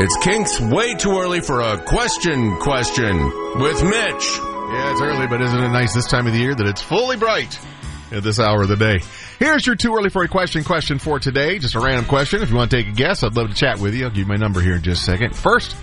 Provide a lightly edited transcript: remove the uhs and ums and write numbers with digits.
It's Kinks way too early for a question with Mitch. Yeah, it's early, but isn't it nice this time of the year that it's fully bright at this hour of the day? Here's your too early for a question for today. Just a random question. If you want to take a guess, I'd love to chat with you. I'll give you my number here in just a second. First,